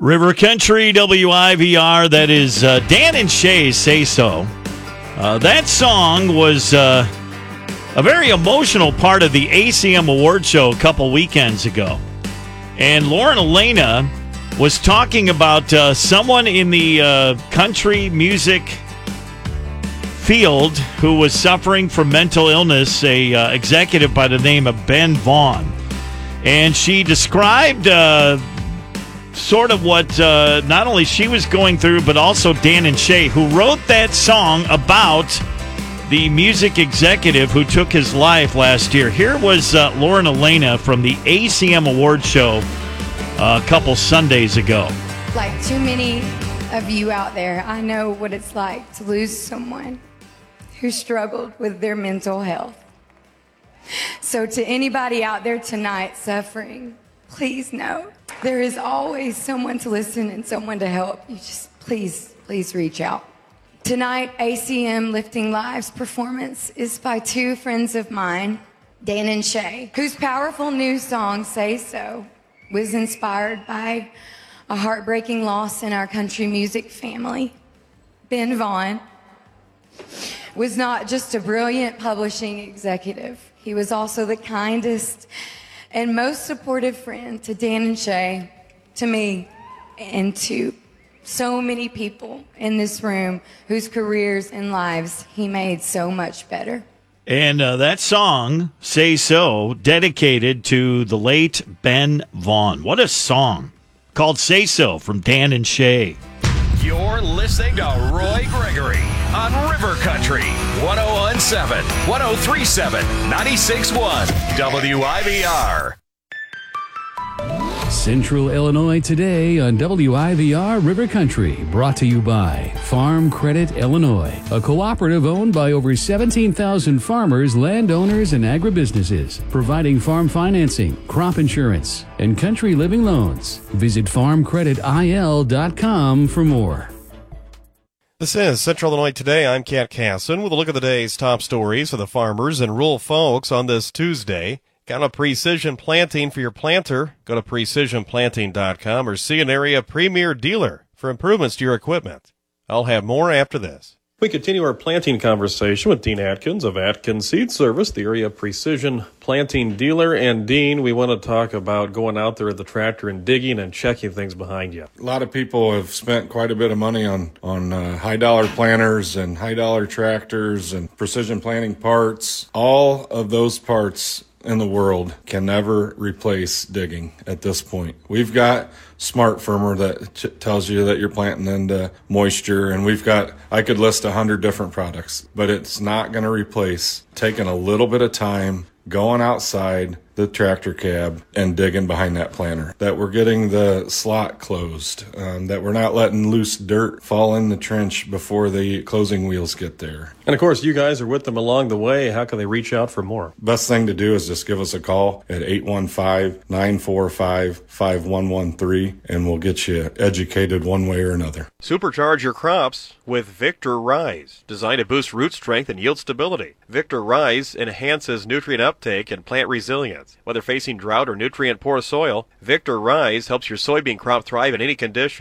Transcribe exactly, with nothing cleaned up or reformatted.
River Country, W I V R, that is uh, Dan and Shay Say So. Uh, that song was uh, a very emotional part of the A C M Award Show a couple weekends ago. And Lauren Elena was talking about uh, someone in the uh, country music field who was suffering from mental illness, a uh, executive by the name of Ben Vaughn. And she described uh, sort of what uh, not only she was going through, but also Dan and Shay, who wrote that song about the music executive who took his life last year. Here was uh, Lauren Elena from the A C M Award Show uh, a couple Sundays ago. Like too many of you out there, I know what it's like to lose someone who struggled with their mental health. So to anybody out there tonight suffering, please know there is always someone to listen and someone to help. You just please, please reach out. Tonight, A C M Lifting Lives performance is by two friends of mine, Dan and Shay, whose powerful new song, Say So, was inspired by a heartbreaking loss in our country music family. Ben Vaughn was not just a brilliant publishing executive. He was also the kindest and most supportive friend to Dan and Shay, to me, and to so many people in this room whose careers and lives he made so much better. And uh, that song, Say So, dedicated to the late Ben Vaughn. What a song. Called Say So from Dan and Shay. You're listening to Roy Gregory on River Country, one oh one point seven, one oh three point seven, ninety-six point one, W I V R. Central Illinois today on W I V R River Country, brought to you by Farm Credit Illinois, a cooperative owned by over seventeen thousand farmers, landowners, and agribusinesses, providing farm financing, crop insurance, and country living loans. Visit farm credit I L dot com for more. This is Central Illinois Today. I'm Kat Casson with a look at the day's top stories for the farmers and rural folks on this Tuesday. Got a precision planting for your planter? Go to precision planting dot com or see an area premier dealer for improvements to your equipment. I'll have more after this. We continue our planting conversation with Dean Atkins of Atkins Seed Service, the area precision planting dealer. And Dean, we want to talk about going out there at the tractor and digging and checking things behind you. A lot of people have spent quite a bit of money on, on uh, high-dollar planters and high-dollar tractors and precision planting parts. All of those parts in the world can never replace digging at this point. We've got Smart Firmer that t- tells you that you're planting into moisture, and we've got, I could list a hundred different products, but it's not going to replace taking a little bit of time, going outside the tractor cab and digging behind that planter, that we're getting the slot closed, um, that we're not letting loose dirt fall in the trench before the closing wheels get there. And of course, you guys are with them along the way. How can they reach out for more? Best thing to do is just give us a call at eight one five, nine four five, five one one three, and we'll get you educated one way or another. Supercharge your crops with Victor Rise, designed to boost root strength and yield stability. Victor Rise enhances nutrient uptake and plant resilience. Whether facing drought or nutrient-poor soil, Victor Rise helps your soybean crop thrive in any condition.